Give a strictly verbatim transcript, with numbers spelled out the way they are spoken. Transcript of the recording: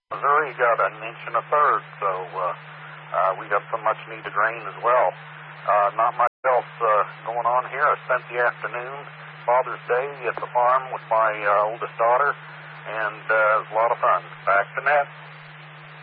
Missouri got an inch and a third, so uh, uh, we got some much needed rain as well. Uh, not much else uh, going on here. I spent the afternoon, Father's Day, at the farm with my uh, oldest daughter, and uh, it was a lot of fun. Back to Nat.